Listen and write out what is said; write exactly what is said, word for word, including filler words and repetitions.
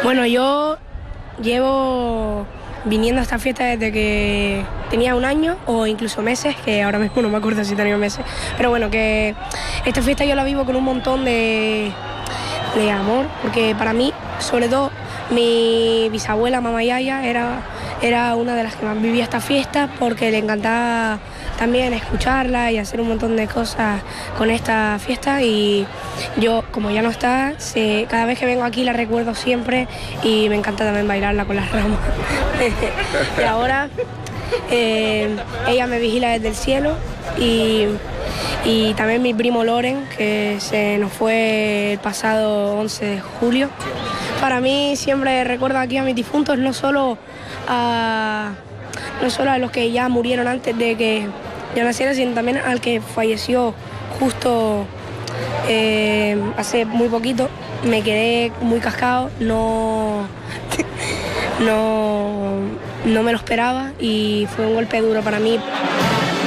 Bueno, yo llevo viniendo a esta fiesta desde que tenía un año o incluso meses, que ahora mismo no me acuerdo si tenía meses, pero bueno, que esta fiesta yo la vivo con un montón de, de amor, porque para mí, sobre todo, mi bisabuela, mamá Yaya, era, era una de las que más vivía esta fiesta porque le encantaba también escucharla y hacer un montón de cosas con esta fiesta, y yo, como ya no está, se, cada vez que vengo aquí la recuerdo siempre y me encanta también bailarla con las ramas. Y ahora eh, ella me vigila desde el cielo, y, y también mi primo Loren, que se nos fue el pasado once de julio. Para mí siempre recuerdo aquí a mis difuntos, no solo a, no solo a los que ya murieron antes de que yo naciera, sino también al que falleció justo eh, hace muy poquito. Me quedé muy cascado, no, no, no me lo esperaba y fue un golpe duro para mí.